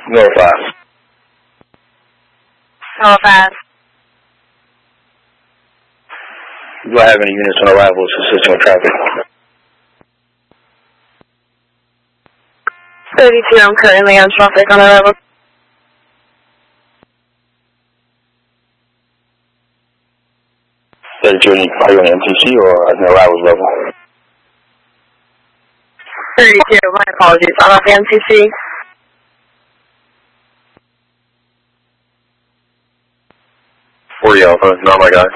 North 5. North 5. Do I have any units on arrival assisting with traffic? 32, I'm currently on traffic on arrival. Are you on MTC or an arrivals level? 32, my apologies. I'm on the MTC. Alpha, not my guy.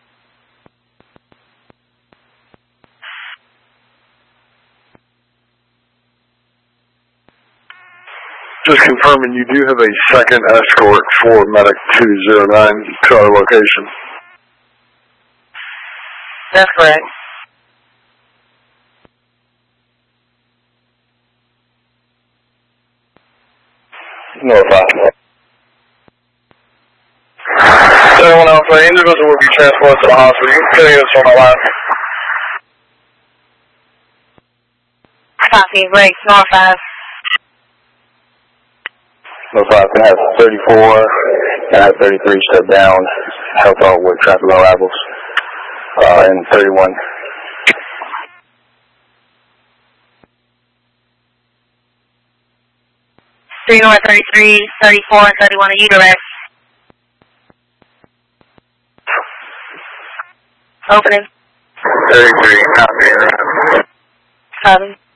Just confirming you do have a second escort for Medic 209 to our location. That's correct. North 5. 71 Alpha, individual will be transported to the hospital. You can units on the line. Copy, breaks, North 5. North 5, can I have 34, can I have 33 step down, help out with traffic on arrivals, and 31. North 33, 34, and 31, are you direct? Opening. 33, copy. Copy.